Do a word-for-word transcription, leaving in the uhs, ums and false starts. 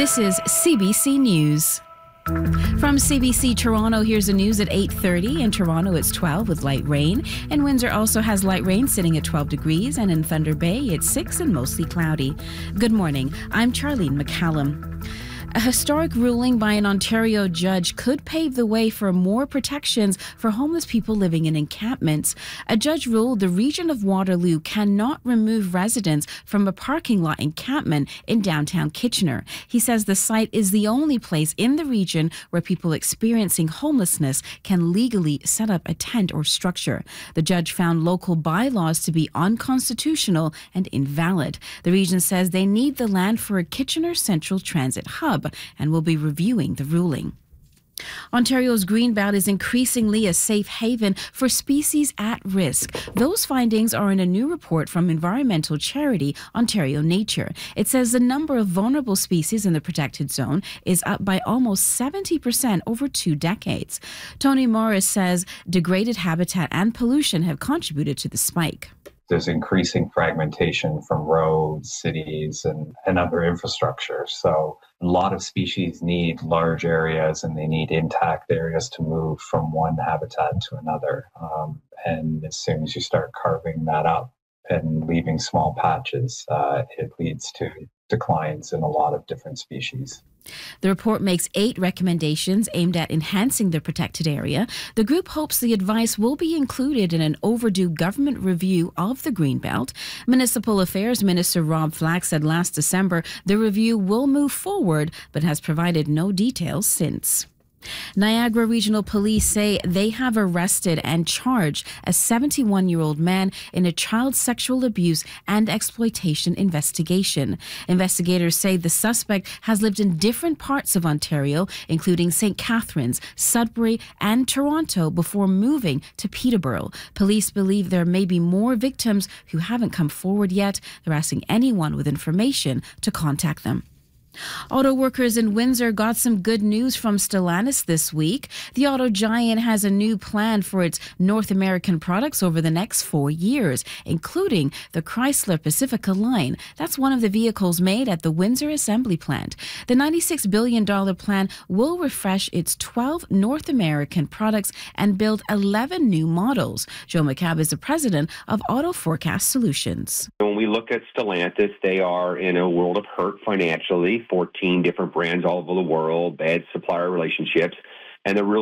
This is C B C News. From C B C Toronto, here's the news at eight thirty. In Toronto, it's twelve with light rain. And Windsor also has light rain sitting at twelve degrees. And in Thunder Bay, it's six and mostly cloudy. Good morning. I'm Charlene McCallum. A historic ruling by an Ontario judge could pave the way for more protections for homeless people living in encampments. A judge ruled the region of Waterloo cannot remove residents from a parking lot encampment in downtown Kitchener. He says the site is the only place in the region where people experiencing homelessness can legally set up a tent or structure. The judge found local bylaws to be unconstitutional and invalid. The region says they need the land for a Kitchener Central Transit hub and will be reviewing the ruling. Ontario's Greenbelt is increasingly a safe haven for species at risk. Those findings are in a new report from environmental charity Ontario Nature. It says the number of vulnerable species in the protected zone is up by almost seventy percent over two decades. Tony Morris says degraded habitat and pollution have contributed to the spike. There's increasing fragmentation from roads, cities, and, and other infrastructure. So a lot of species need large areas and they need intact areas to move from one habitat to another. Um, and as soon as you start carving that up and leaving small patches, uh, it leads to declines in a lot of different species. The report makes eight recommendations aimed at enhancing the protected area. The group hopes the advice will be included in an overdue government review of the Greenbelt. Municipal Affairs Minister Rob Flack said last December the review will move forward, but has provided no details since. Niagara Regional Police say they have arrested and charged a seventy-one-year-old man in a child sexual abuse and exploitation investigation. Investigators say the suspect has lived in different parts of Ontario, including Saint Catharines, Sudbury, and Toronto, before moving to Peterborough. Police believe there may be more victims who haven't come forward yet. They're asking anyone with information to contact them. Auto workers in Windsor got some good news from Stellantis this week. The auto giant has a new plan for its North American products over the next four years, including the Chrysler Pacifica line. That's one of the vehicles made at the Windsor Assembly Plant. The ninety-six billion dollars plan will refresh its twelve North American products and build eleven new models. Joe McCabe is the president of Auto Forecast Solutions. When we look at Stellantis, they are in a world of hurt financially. fourteen different brands all over the world, bad supplier relationships, and they're really